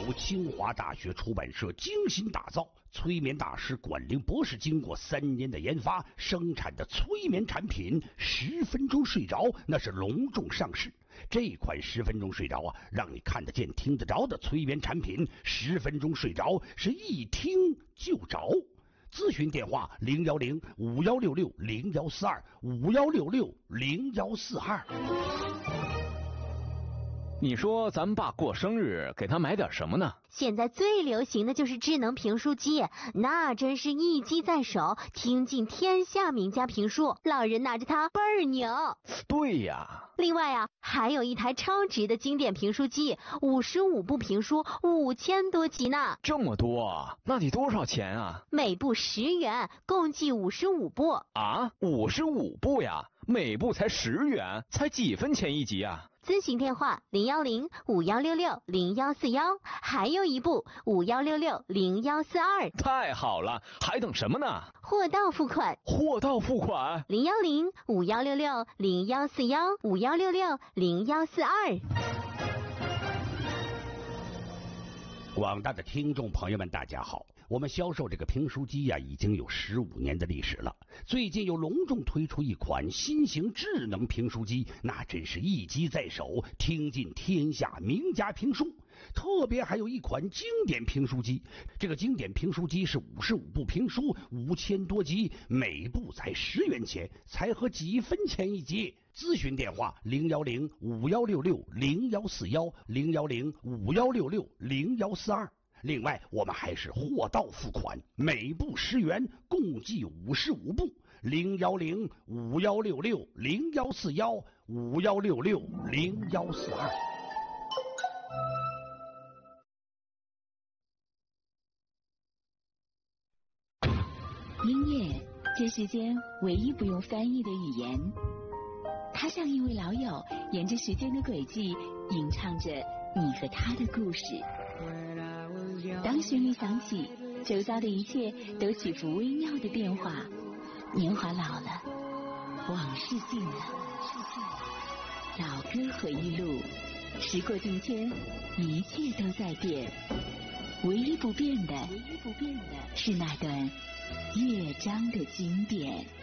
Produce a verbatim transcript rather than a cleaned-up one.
由清华大学出版社精心打造，催眠大师管灵博士经过三年的研发生产的催眠产品十分钟睡着，那是隆重上市。这款十分钟睡着啊，让你看得见听得着的催眠产品十分钟睡着是一听就着。咨询电话零幺零五幺六六零幺四二五幺六六零幺四二。 你说咱们爸过生日给他买点什么呢？ 现在最流行的就是智能评书机，那真是一机在手，听尽天下名家评书，老人拿着它倍儿牛。 对呀。 另外啊，还有一台超值的经典评书机，五十五部评书，五千多集呢。 这么多，那得多少钱啊？ 每部十元，共计五十五部。 啊，五十五部呀？每部才十元，才几分钱一集啊？ 咨询电话零幺零五幺六六零幺四幺，还有一部五幺六六零幺四二。 太好了，还等什么呢？ 货到付款。 货到付款。 零幺零五幺六六零幺四幺五幺六六零幺四二。 广大的听众朋友们，大家好！我们销售这个评书机呀、啊，已经有十五年的历史了。最近又隆重推出一款新型智能评书机，那真是一机在手，听尽天下名家评书。特别还有一款经典评书机，这个经典评书机是五十五部评书，五千多集，每部才十元钱，才合几分钱一集。咨询电话零幺零五幺六六零幺四幺零幺零五幺六六零幺四二。另外，我们还是货到付款，每部十元，共计五十五部。零幺零五幺六六零幺四幺五幺六六零幺四二。 音乐，这世间唯一不用翻译的语言。它像一位老友，沿着时间的轨迹，吟唱着你和他的故事。当旋律响起，周遭的一切都起伏微妙的变化。年华老了，往事尽了，老歌回忆录，时过境迁，一切都在变，唯一不变的，唯一不变的是那段乐章的经典。